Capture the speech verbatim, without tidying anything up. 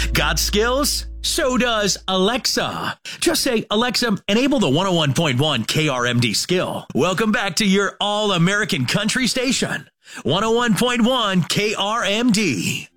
Got skills? So does Alexa. Just say, Alexa, enable the one oh one point one K R M D skill. Welcome back to your all-American country station, one oh one point one K R M D.